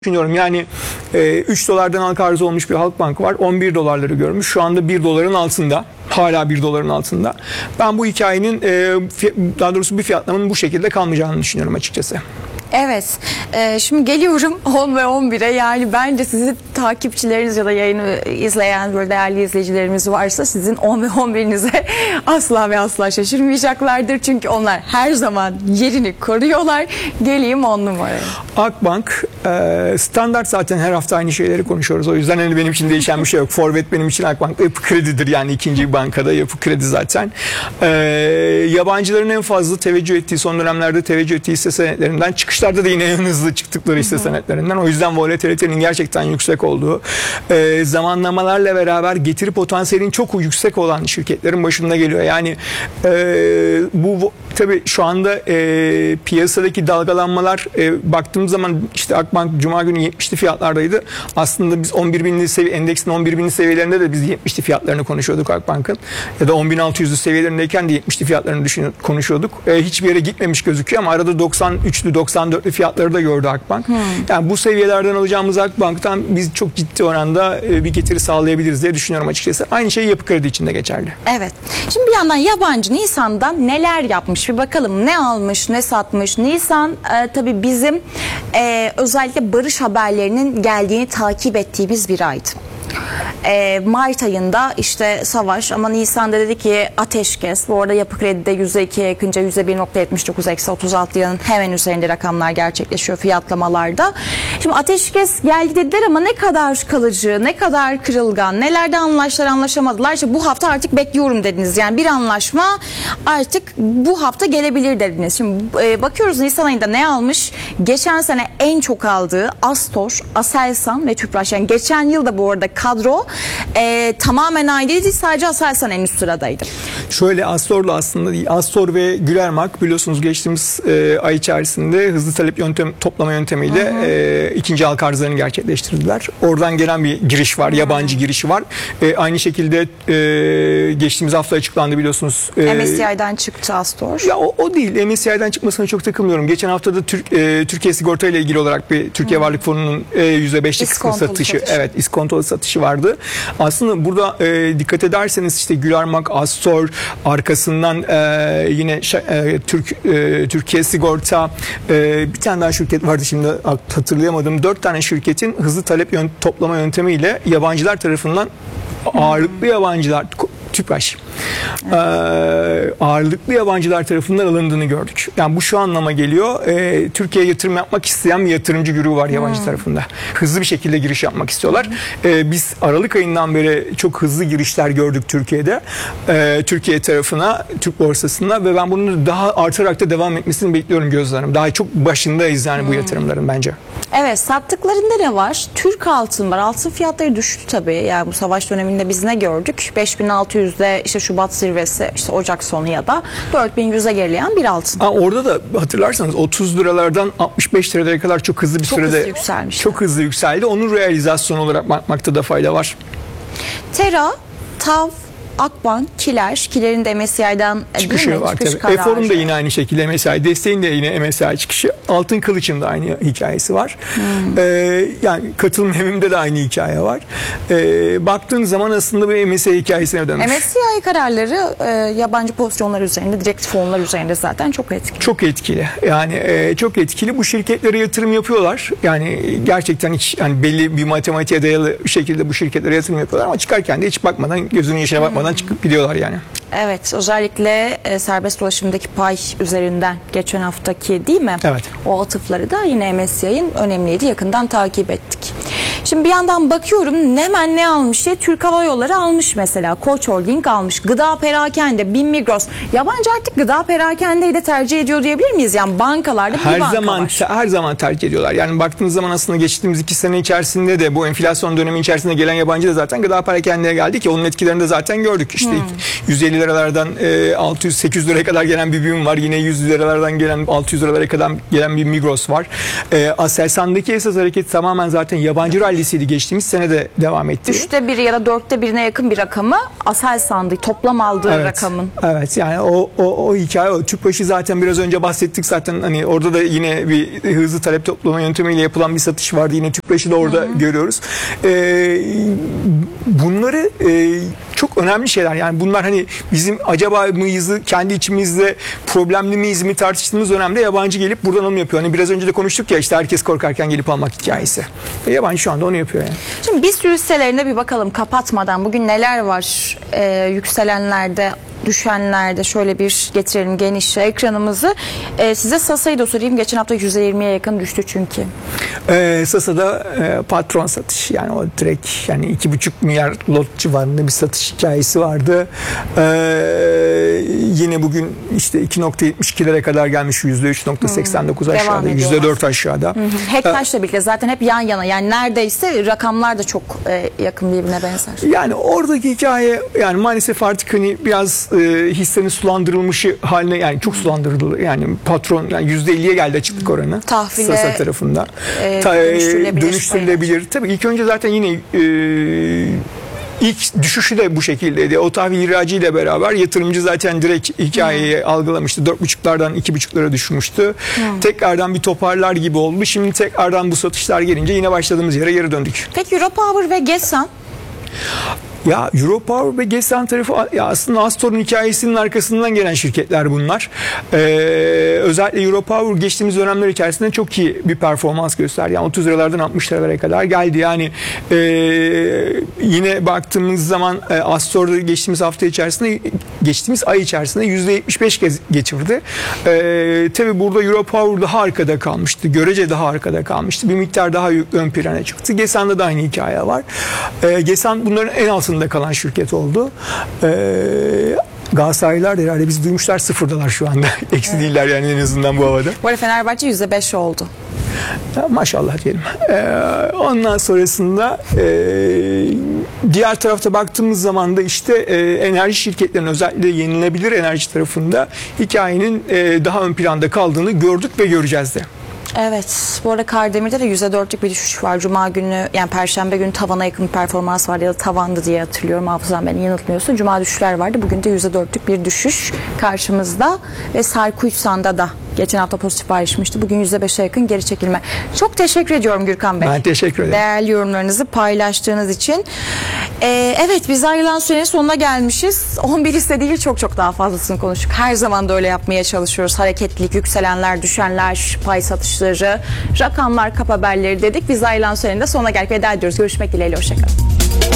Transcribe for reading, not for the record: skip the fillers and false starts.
düşünüyorum. Yani 3 dolardan halka arz olmuş bir Halkbank var. 11 dolarları görmüş. Şu anda 1 doların altında. Hala 1 doların altında. Ben bu hikayenin daha doğrusu bir fiyatlamanın bu şekilde kalmayacağını düşünüyorum açıkçası. Evet. Şimdi geliyorum 10 ve 11'e. Yani bence sizin takipçileriniz ya da yayını izleyen böyle değerli izleyicilerimiz varsa sizin 10 ve 11'inize asla ve asla şaşırmayacaklardır. Çünkü onlar her zaman yerini koruyorlar. Geleyim 10 numaraya. Akbank standart, zaten her hafta aynı şeyleri konuşuyoruz. O yüzden hani benim için değişen bir şey yok. Forvet benim için Akbank Yapı Kredi'dir. Yani ikinci bir bankada Yapı Kredi zaten. Yabancıların en fazla teveccüh ettiği, son dönemlerde teveccüh ettiği hisse senetlerinden, çıkışlarda da yine en hızlı çıktıkları hisse senetlerinden. O yüzden volatilitenin gerçekten yüksek olduğu, zamanlamalarla beraber getiri potansiyelin çok yüksek olan şirketlerin başında geliyor. Yani bu tabii şu anda piyasadaki dalgalanmalar, baktığımız zaman işte Akbank Cuma günü 70'li fiyatlardaydı. Aslında biz 11.000'li seviye, endeksin 11.000'li seviyelerinde de biz 70'li fiyatlarını konuşuyorduk Akbank'ın. Ya da 10.600'lü seviyelerindeyken de 70'li fiyatlarını konuşuyorduk. Hiçbir yere gitmemiş gözüküyor ama arada 93'lü 94'lü fiyatları da gördü Akbank. Yani bu seviyelerden alacağımız Akbank'tan biz çok ciddi oranda bir getiri sağlayabiliriz diye düşünüyorum açıkçası. Aynı şey Yapı Kredi için de geçerli. Evet. Şimdi bir yandan yabancı Nisan'dan neler yapmış bir bakalım. Ne almış, ne satmış. Nisan tabii bizim özellikle barış haberlerinin geldiğini takip ettiğimiz bir aydı. Mart ayında işte savaş, ama Nisan'da dedi ki ateşkes. Bu arada Yapı Kredi'de %2'ye yakınca %1.79 eksi 36'nın hemen üzerinde rakamlar gerçekleşiyor fiyatlamalarda. Şimdi ateşkes geldi dediler ama ne kadar kalıcı, ne kadar kırılgan, nelerde anlaştılar, anlaşamadılar. İşte bu hafta artık bekliyorum dediniz. Yani bir anlaşma artık bu hafta gelebilir dediniz. Şimdi bakıyoruz Nisan ayında ne almış? Geçen sene en çok aldığı Astor, Aselsan ve Tüpraş. Yani geçen yıl da bu arada kadro tamamen aynı değil, sadece Aselsan en üst sıradaydı. Şöyle, Astor'la aslında değil. Astor ve Gülermak biliyorsunuz geçtiğimiz ay içerisinde hızlı talep toplama yöntemiyle ikinci halka arzlarını gerçekleştirdiler. Oradan gelen bir giriş var, yabancı girişi var. Aynı şekilde geçtiğimiz hafta açıklandı biliyorsunuz. MSCI'den çıktı Astor. Ya o değil. MSCI'den çıkmasına çok takılmıyorum. Geçen hafta da Türkiye Sigorta ile ilgili olarak bir Türkiye Varlık Fonu'nun %5'lik kısmı satışı. Evet, iskontolu satışı vardı. Aslında burada dikkat ederseniz işte Gülermak, Astor, arkasından yine Türkiye Sigorta, bir tane daha şirket vardı şimdi hatırlayamadım. 4 tane şirketin hızlı talep toplama yöntemiyle yabancılar tarafından ağırlıklı yabancılar, Tüpraş, ağırlıklı yabancılar tarafından alındığını gördük. Yani bu şu anlama geliyor. Türkiye'ye yatırım yapmak isteyen bir yatırımcı güruhu var yabancı tarafında. Hızlı bir şekilde giriş yapmak istiyorlar. Biz Aralık ayından beri çok hızlı girişler gördük Türkiye'de. Türkiye tarafına, Türk borsasına, ve ben bunun daha artarak da devam etmesini bekliyorum gözlerim. Daha çok başındayız yani bu yatırımların bence. Evet, sattıklarında ne var? Türk altın var. Altın fiyatları düştü tabii. Yani bu savaş döneminde biz ne gördük? 5600'de işte Şubat zirvesi, işte Ocak sonu ya da 4100'e gerileyen bir altın. Orada da hatırlarsanız 30 liralardan 65 liralara kadar çok hızlı bir sürede hızlı yükselmiş. Çok hızlı yükseldi. Onun realizasyonu olarak bakmakta da fayda var. Tera, TAV, Akbank, Kiler'in de MSCI'den çıkışı var tabii. Efor'un da yine aynı şekilde MSCI, desteğin de yine MSCI çıkışı. Altın Kılıç'ın da aynı hikayesi var. Yani katılım evimde de aynı hikaye var. Baktığın zaman aslında bir MSCI hikayesine dönmüş. MSCI kararları yabancı pozisyonlar üzerinde, direkt fonlar üzerinde zaten çok etkili. Çok etkili. Yani çok etkili. Bu şirketlere yatırım yapıyorlar. Yani gerçekten hiç yani belli bir matematiğe dayalı bir şekilde bu şirketlere yatırım yapıyorlar ama çıkarken de hiç bakmadan, gözünün yaşına bakmadan çıkıp gidiyorlar yani. Evet, özellikle serbest dolaşımdaki pay üzerinden geçen haftaki değil mi? Evet. O atıfları da yine MSCI'nin önemliydi. Yakından takip ettik. Şimdi bir yandan bakıyorum hemen ne almış diye. Türk Hava Yolları almış mesela. Koç Holding almış. Gıda perakende, BİM, Migros. Yabancı artık gıda perakendeyi de tercih ediyor diyebilir miyiz? Yani bankalarda bir banka var. Her zaman tercih ediyorlar. Yani baktığınız zaman aslında geçtiğimiz 2 sene içerisinde de bu enflasyon dönemi içerisinde gelen yabancı da zaten gıda perakendeye geldi ki onun etkilerini de zaten gördük. İşte 150 liralardan 600-800 liraya kadar gelen bir BİM var. Yine 100 liralardan gelen 600 liralara kadar gelen bir Migros var. Aselsan'daki esas hareket tamamen zaten yabancı rallisiydi, geçtiğimiz sene de devam etti. 1/3 ya da 1/4'e yakın bir rakamı Aselsan'dı. Toplam aldığı rakamın. Evet, yani o hikaye o. Tüpraş'ı zaten biraz önce bahsettik zaten, hani orada da yine bir hızlı talep toplama yöntemiyle yapılan bir satış vardı. Yine Tüpraş'ı da orada görüyoruz. Bunları çok önemli şeyler. Yani bunlar hani bizim acaba mıyız, kendi içimizde problemli miyiz mi tartıştığımız dönemde yabancı gelip buradan alım yapıyor. Hani biraz önce de konuştuk ya, işte herkes korkarken gelip almak hikayesi. Yabancı şu anda onu yapıyor yani. Şimdi BIST hisselerine bir bakalım kapatmadan. Bugün neler var yükselenlerde, düşenlerde, şöyle bir getirelim genişçe ekranımızı. Size Sasa'yı da sorayım. Geçen hafta %20'ye yakın düştü çünkü. Sasa'da patron satış, yani o direkt yani 2,5 milyar lot civarında bir satış hikayesi vardı. Yine bugün işte 2,72'lere kadar gelmiş, %3,89 aşağıda, %4 aşağıda. Hektaş'la birlikte zaten hep yan yana, yani neredeyse rakamlar da çok yakın birbirine benzer. Yani oradaki hikaye, yani maalesef artık hani biraz hissenin sulandırılmışı haline, yani çok sulandırıldı. Yani patron yani %50'ye geldi açıklık oranı. Tahvile, Sasa tarafında. Dönüştürülebilir. Tabii ilk önce zaten yine ilk düşüşü de bu şekildeydi. O tahvil ihracı ile beraber yatırımcı zaten direkt hikayeyi algılamıştı. 4,5'lardan 2,5'lara düşmüştü. Tekrardan bir toparlar gibi oldu. Şimdi tekrardan bu satışlar gelince yine başladığımız yere geri döndük. Peki Europower ve Gesan? Ya Europower ve Gesan tarafı ya aslında Astor'un hikayesinin arkasından gelen şirketler bunlar. Özellikle Europower geçtiğimiz dönemler içerisinde çok iyi bir performans gösterdi. Yani 30 liralardan 60 liralara kadar geldi. Yani yine baktığımız zaman Astor'da geçtiğimiz hafta içerisinde, geçtiğimiz ay içerisinde %75 geçirdi. Tabii burada Europower daha arkada kalmıştı. Görece daha arkada kalmıştı. Bir miktar daha ön plana çıktı. Gesan'da da aynı hikaye var. Gesan bunların en altında kalan şirket oldu. Galatasaraylılar da herhalde biz duymuşlar, sıfırdalar şu anda. Eksi değiller yani en azından bu havada. Bu arada Fenerbahçe %5 oldu. Ya, maşallah diyelim. Ondan sonrasında diğer tarafta baktığımız zaman da işte enerji şirketlerinin, özellikle yenilenebilir enerji tarafında hikayenin daha ön planda kaldığını gördük ve göreceğiz de. Evet. Bu arada Kardemir'de de %4'lük bir düşüş var. Cuma günü, yani Perşembe günü tavana yakın bir performans vardı ya da tavandı diye hatırlıyorum. Hafızam beni yanıltmıyorsun. Cuma düşüşler vardı. Bugün de %4'lük bir düşüş karşımızda. Ve Sarkuysan'da da geçen hafta pozitif ayrışmıştı. Bugün %5'e yakın geri çekilme. Çok teşekkür ediyorum Gürkan Bey. Ben teşekkür ederim. Değerli yorumlarınızı paylaştığınız için. Evet, biz ayrılan sürenin sonuna gelmişiz. 11 hisse değil, çok daha fazlasını konuştuk. Her zaman da öyle yapmaya çalışıyoruz. Hareketlilik, yükselenler, düşenler, pay satışları, rakamlar, kap haberleri dedik. Biz ayrılan sürenin de sonuna geldik. Veda ediyoruz. Görüşmek dileğiyle. Hoşçakalın.